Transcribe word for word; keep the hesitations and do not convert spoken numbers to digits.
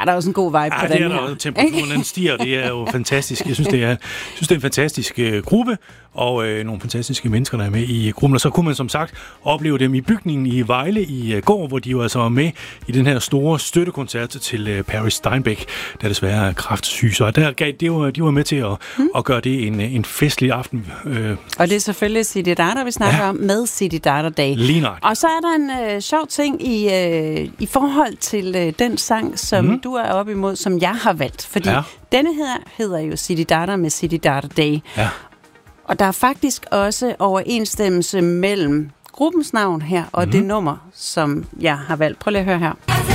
der er også en god vibe ja, på den her. Ja, det er der. Temperaturen den stiger, det er jo fantastisk. Jeg synes, det er, jeg synes, det er en fantastisk øh, gruppe, og øh, nogle fantastiske mennesker, der er med i gruppen. Og så kunne man som sagt opleve dem i bygningen i Vejle i øh, går, hvor de jo altså var med i den her store støttekoncert til øh, Paris Steinbeck, der desværre er kræftsyg. Så der gav, de, var, de var med til at, hmm. at gøre det en, en festlig aften. Øh. Og det er selvfølgelig Zididada, vi snakker ja. om, med Zididada Day. Lignart. Og så er der en øh, sjov ting i, øh, i forhold til øh, den sang, som mm. du er op imod, som jeg har valgt. Fordi ja. denne her hedder jo Zididada med Zididada Day. Ja. Og der er faktisk også overensstemmelse mellem gruppens navn her og mm. det nummer, som jeg har valgt. Prøv lige at høre her.